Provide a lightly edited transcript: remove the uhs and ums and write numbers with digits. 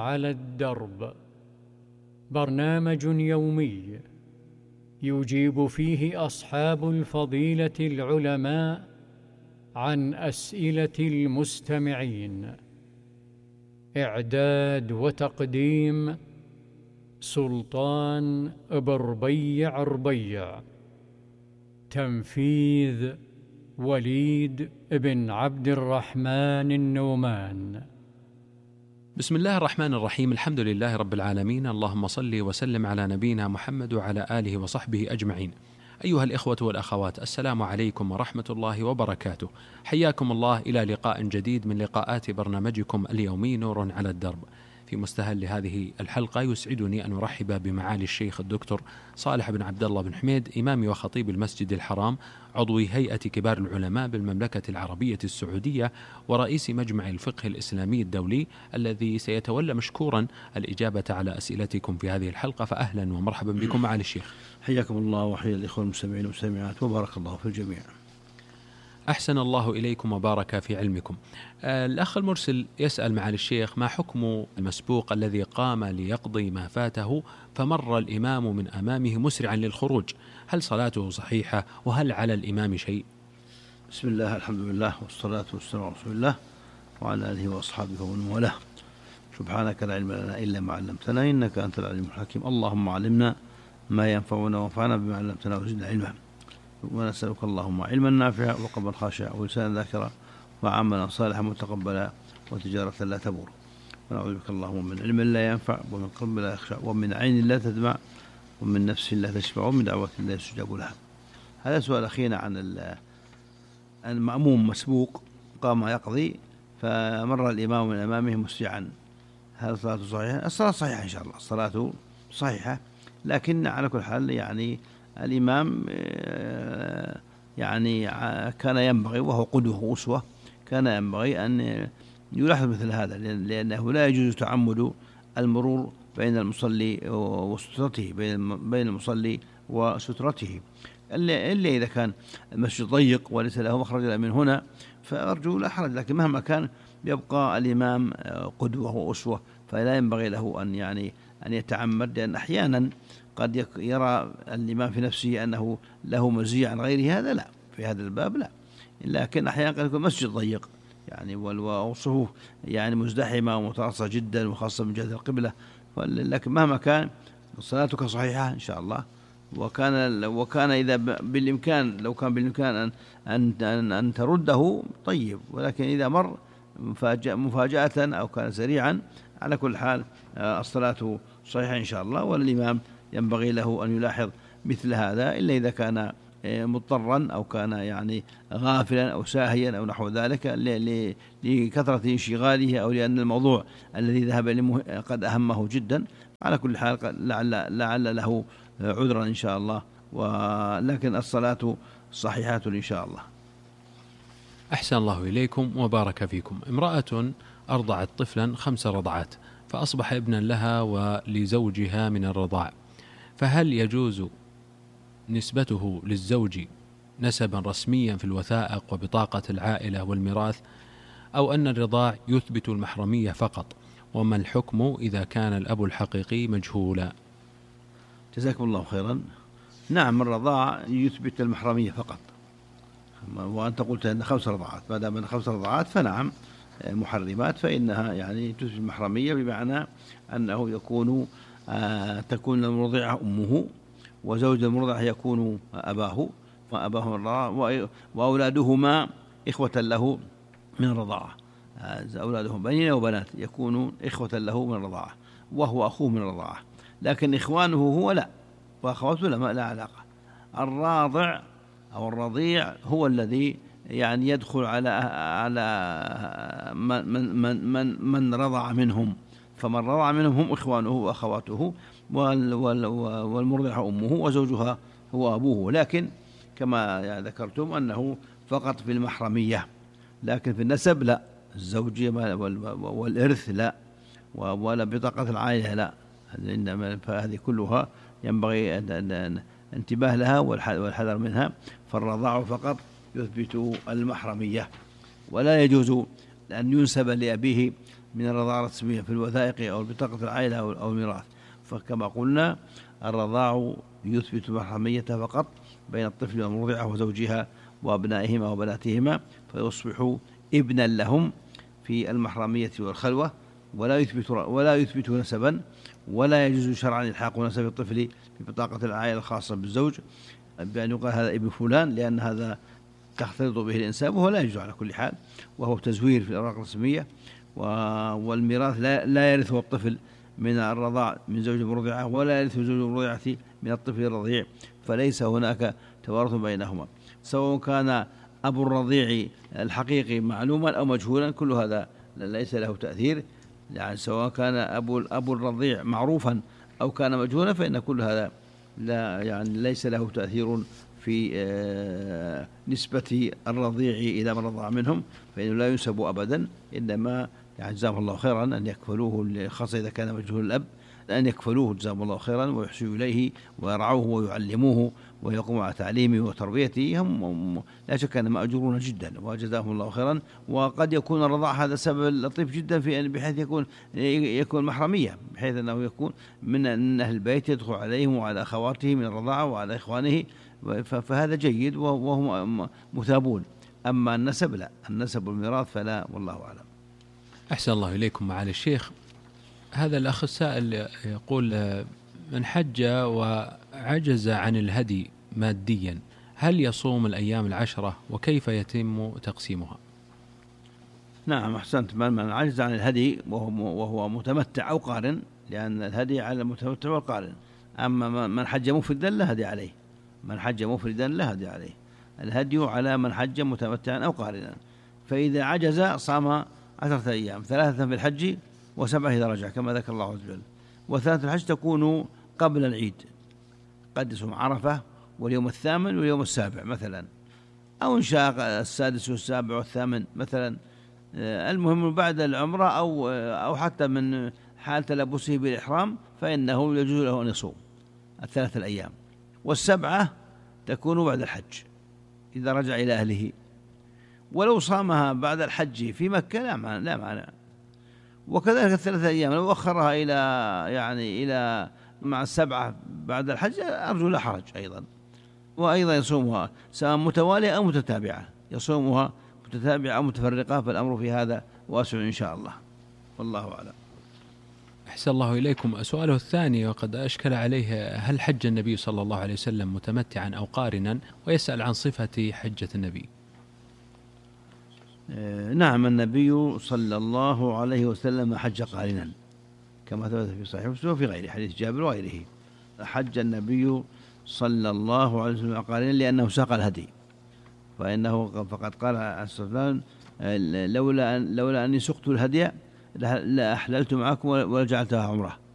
على الدرب، برنامج يومي يجيب فيه أصحاب الفضيلة العلماء عن أسئلة المستمعين. إعداد وتقديم سلطان بربيع ربيع. تنفيذ وليد بن عبد الرحمن النومان. بسم الله الرحمن الرحيم. الحمد لله رب العالمين، اللهم صل وسلم على نبينا محمد وعلى آله وصحبه أجمعين. أيها الإخوة والأخوات، السلام عليكم ورحمة الله وبركاته. حياكم الله إلى لقاء جديد من لقاءات برنامجكم اليومي نور على الدرب. في مستهل هذه الحلقة يسعدني أن أرحب بمعالي الشيخ الدكتور صالح بن عبد الله بن حميد، إمام وخطيب المسجد الحرام، عضو هيئة كبار العلماء بالمملكة العربية السعودية، ورئيس مجمع الفقه الإسلامي الدولي، الذي سيتولى مشكورا الإجابة على أسئلتكم في هذه الحلقة. فأهلا ومرحبا بكم معالي الشيخ. حياكم الله وحيا الإخوة المستمعين والمستمعات، وبارك الله في الجميع. أحسن الله إليكم وبارك في علمكم. الأخ المرسل يسأل معالي الشيخ: ما حكم المسبوق الذي قام ليقضي ما فاته فمر الإمام من أمامه مسرعا للخروج؟ هل صلاته صحيحة؟ وهل على الإمام شيء؟ بسم الله، الحمد لله، والصلاة والسلام على رسول الله وعلى آله وأصحابه ومن والاه. سبحانك لا علم لنا إلا ما علمتنا، إنك أنت العليم الحكيم. اللهم علمنا ما ينفعنا وانفعنا بما علمتنا وزدنا علما. ونسألك اللهم علما نافعا وقلبا خاشعا ولسانا ذاكرا وعملا صالحا متقبلا وتجارة لا تبور. ونعوذ بك اللهم من علم لا ينفع ومن قلب لا يخشع ومن عين لا تدمع ومن نفس لا تشبع ومن دعوة لا يستجاب لها. هذا سؤال أخينا عن المأموم مسبوق قام يقضي فمر الإمام من أمامه مسرعا، هل صلاته صحيحة؟ الصلاة صحيحة إن شاء الله، الصلاة صحيحة، لكن على كل حال يعني الإمام يعني كان ينبغي، وهو قدوة وأسوة، كان ينبغي أن يلاحظ مثل هذا، لأنه لا يجوز تعمد المرور بين المصلي وسترته، بين المصلي وسترته، إلا إذا كان المسجد ضيق وليس له مخرج من هنا فأرجو لا حرج، لكن مهما كان يبقى الإمام قدوة وأسوة، فلا ينبغي له أن يتعمد، لأن أحيانا قد يرى الإمام في نفسه أنه له مزية عن غيره، هذا لا، في هذا الباب لا، لكن أحيانا قد يكون مسجد ضيق والصفوف مزدحمة ومتراصة جدا، وخاصة من جهة القبلة، لكن مهما كان صلاتك صحيحة إن شاء الله. وكان إذا بالإمكان، لو كان بالإمكان أن ترده طيب، ولكن إذا مر مفاجأة أو كان سريعا، على كل حال الصلاة صحيحة إن شاء الله. والإمام ينبغي له أن يلاحظ مثل هذا، إلا إذا كان مضطرا أو كان غافلا أو ساهيا أو نحو ذلك لكثرة انشغاله، أو لأن الموضوع الذي ذهب قد أهمه جدا. على كل حال لعل له عذرا إن شاء الله، ولكن الصلاة صحيحة إن شاء الله. أحسن الله إليكم وبارك فيكم. امرأة أرضعت طفلا 5 رضعات فأصبح ابنا لها ولزوجها من الرضاع، فهل يجوز نسبته للزوج نسبا رسميا في الوثائق وبطاقة العائلة والميراث، أو أن الرضاع يثبت المحرمية فقط؟ وما الحكم إذا كان الأب الحقيقي مجهولا؟ جزاكم الله خيرا. نعم، الرضاع يثبت المحرمية فقط، وأنت قلت أن 5 رضعات، ما دام أن 5 رضعات فنعم محرمات، فإنها تثبت المحرمية، بمعنى أنه تكون المرضعة أمه، وزوج المرضع يكون أباه الرضاعة، وأولادهما إخوة له من الرضاعة، أولادهم بنين وبنات يكونون إخوة له من الرضاعة، وهو أخوه من الرضاعة، لكن إخوانه هو لا، وأخواته لا علاقة. الراضع أو الرضيع هو الذي يدخل على من رضع منهم، فمن رضع منهم هم إخوانه وأخواته، والمرضعة أمه، وزوجها هو أبوه، لكن كما ذكرتم أنه فقط في المحرمية، لكن في النسب لا، الزوجية والإرث لا، ولا بطاقة العائلة لا، فهذه كلها ينبغي انتباه لها والحذر منها. فالرضاع فقط يثبت المحرمية، ولا يجوز أن ينسب لأبيه من الرضاعة الرسمية في الوثائق أو بطاقة العائلة أو الميراث. فكما قلنا الرضاع يثبت المحرمية فقط بين الطفل والمرضعة وزوجها وأبنائهما وبناتهما، فيصبح ابنا لهم في المحرمية والخلوة، ولا يثبت نسبا، ولا يجوز شرعا إلحاق نسب الطفل في بطاقة العائلة الخاصة بالزوج بأن يقال هذا ابن فلان، لأن هذا تختلط به الإنساب، وهو لا يجوز على كل حال، وهو تزوير في الأوراق الرسمية. والميراث لا يرثه الطفل من الرضاع من زوج المرضعة، ولا يرث زوج المرضعة من الطفل الرضيع، فليس هناك توارث بينهما، سواء كان أبو الرضيع الحقيقي معلوما أو مجهولا، كل هذا ليس له تأثير. يعني سواء كان أبو الرضيع معروفا أو كان مجهولا، فإن كل هذا ليس له تأثير في نسبة الرضيع إلى من رضع منهم، فإنه لا ينسب أبدا، إنما جزاهم الله خيرا أن يكفلوه، خاصة إذا كان مجهول الأب، أن يكفلوه جزاهم الله خيرا ويحسنوا إليه ويرعوه ويعلموه ويقوموا على تعليمه وتربيته. هم لا شك أنهم مأجورون جدا وجزاهم الله خيرا. وقد يكون الرضاع هذا سبب لطيف جدا في بحيث يكون محرمية، بحيث أنه يكون من أهل البيت، يدخل عليهم وعلى أخواته من الرضاعة وعلى إخوانه، فهذا جيد وهم مثابون. أما النسب لا، النسب والميراث فلا، والله أعلم. أحسن الله إليكم معالي الشيخ. هذا الأخ السائل يقول: من حج وعجز عن الهدي ماديا، هل يصوم الأيام 10 وكيف يتم تقسيمها؟ نعم أحسنت. من عجز عن الهدي وهو متمتع أو قارن، لأن الهدي على المتمتع والقارن. أما من حج مفردا لا هدي عليه، من حج مفردا لا هدي عليه، الهدي على من حج متمتعا أو قارنا. فإذا عجز صام 10 أيام، 3 في الحج و7 إذا رجع، كما ذكر الله عز وجل. و3 الحج تكون قبل العيد، قد يصوم عرفة واليوم 8 واليوم 7 مثلا، أو إن شاء 6 و7 و8 مثلا. المهم بعد العمرة أو حتى من حال تلبسه بالإحرام، فإنه يجوز له أن يصوم 3 الأيام. و7 تكون بعد الحج إذا رجع إلى أهله، ولو صامها بعد الحج في مكة لا معنى. وكذلك 3 أيام لو أخرها إلى مع 7 بعد الحج، أرجو لا حرج أيضا. وأيضا يصومها سواء متوالية أو متتابعة، يصومها متتابعة أو متفرقة، فالأمر في هذا واسع إن شاء الله، والله أعلم. أحسن الله إليكم. سؤاله الثاني وقد أشكل عليه: هل حج النبي صلى الله عليه وسلم متمتعا أو قارنا؟ ويسأل عن صفة حجة النبي. نعم، النبي صلى الله عليه وسلم حج قارنا كما ثبت في صحيح مسلم وفي غيره، حديث جابر وغيره. حج النبي صلى الله عليه وسلم قارنا لأنه ساق الهدي، فقد قال عليه الصلاة والسلام: لولا أني سقت الهدي لأحللت معكم ولجعلتها عمرة.